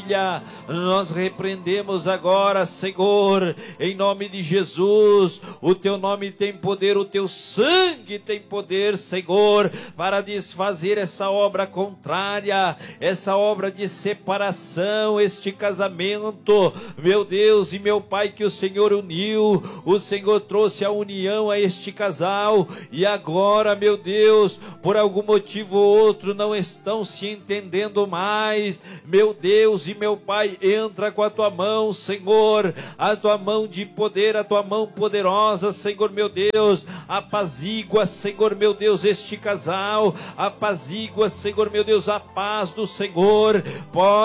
Nós repreendemos agora, Senhor, em nome de Jesus. O teu nome tem poder, o teu sangue tem poder, Senhor, para desfazer essa obra contrária, essa obra de separação, este casamento, meu Deus e meu Pai, que o Senhor uniu, o Senhor trouxe a união a este casal, e agora, meu Deus, por algum motivo ou outro não estão se entendendo mais, meu Deus e meu Pai, entra com a tua mão, Senhor, a tua mão de poder, a tua mão poderosa, Senhor meu Deus, apazigua, Senhor meu Deus, este casal, apazigua, Senhor meu Deus, a paz do Senhor, pode